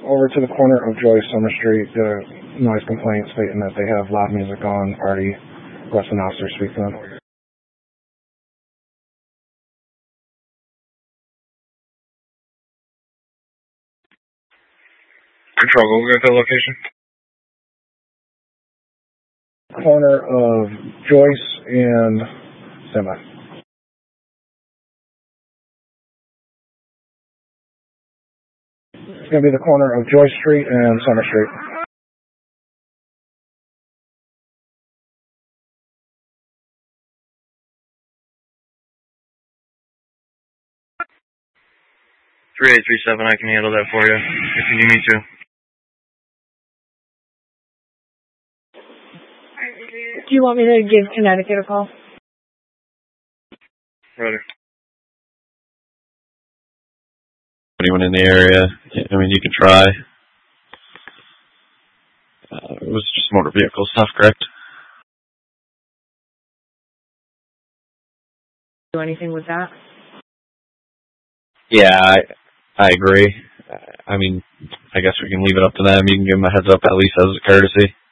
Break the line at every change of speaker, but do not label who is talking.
over to the corner of Joyce Summer Street, did a noise complaint stating that they have loud music on, party, request an officer speak to them.
Control, go get the location.
Corner of Joyce and Semi. It's going to be the corner of Joyce Street and Summer Street.
.3837, I can handle that for you if you need me to.
Do you want me to give Connecticut a call?
Brother.
Anyone in the area? I mean, you could try. It was just motor vehicle stuff, correct?
Do anything with that?
Yeah, I agree. I mean, I guess we can leave it up to them. You can give them a heads up at least as a courtesy.